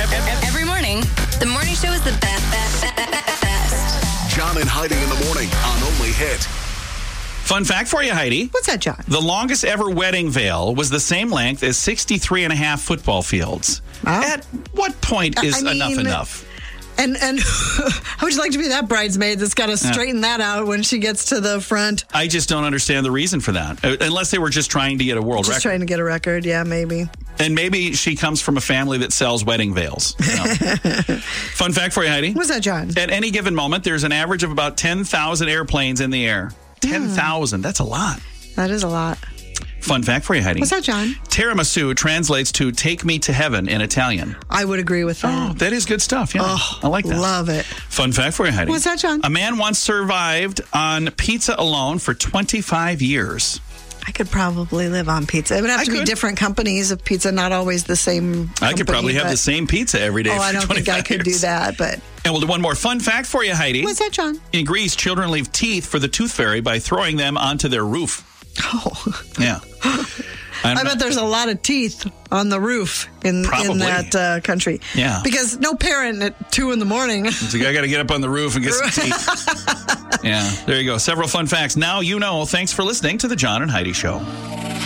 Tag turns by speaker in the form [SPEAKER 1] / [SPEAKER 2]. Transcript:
[SPEAKER 1] Every morning, the morning show is the best.
[SPEAKER 2] John and Heidi in the morning on Only Hit.
[SPEAKER 3] Fun fact for you, Heidi.
[SPEAKER 4] What's that, John?
[SPEAKER 3] The longest ever wedding veil was the same length as 63 and a half football fields.
[SPEAKER 4] Wow.
[SPEAKER 3] At what point is enough?
[SPEAKER 4] And how would you like to be that bridesmaid that's got to straighten that out when she gets to the front?
[SPEAKER 3] I just don't understand the reason for that. Unless they were just trying to get a world record.
[SPEAKER 4] Just trying to get a record, yeah, maybe.
[SPEAKER 3] And maybe she comes from a family that sells wedding veils. You know. Fun fact for you, Heidi.
[SPEAKER 4] What's that, John?
[SPEAKER 3] At any given moment, there's an average of about 10,000 airplanes in the air. 10,000. That's a lot.
[SPEAKER 4] That is a lot.
[SPEAKER 3] Fun fact for you, Heidi.
[SPEAKER 4] What's that, John?
[SPEAKER 3] Tiramisu translates to take me to heaven in Italian.
[SPEAKER 4] I would agree with that.
[SPEAKER 3] Oh, that is good stuff. Yeah, I like that.
[SPEAKER 4] Love it.
[SPEAKER 3] Fun fact for you, Heidi.
[SPEAKER 4] What's that, John?
[SPEAKER 3] A man once survived on pizza alone for 25 years.
[SPEAKER 4] I could probably live on pizza. It would have to be different companies of pizza, not always the same company.
[SPEAKER 3] I could probably have the same pizza every day for 25 years.
[SPEAKER 4] I don't think I could do that, but...
[SPEAKER 3] And we'll do one more fun fact for you, Heidi.
[SPEAKER 4] What's that, John?
[SPEAKER 3] In Greece, children leave teeth for the tooth fairy by throwing them onto their roof.
[SPEAKER 4] Oh.
[SPEAKER 3] Yeah.
[SPEAKER 4] I bet there's a lot of teeth on the roof in that country.
[SPEAKER 3] Yeah.
[SPEAKER 4] Because no parent at 2 in the morning.
[SPEAKER 3] It's like, I got to get up on the roof and get some teeth. Yeah, there you go. Several fun facts. Now you know. Thanks for listening to the John and Heidi Show.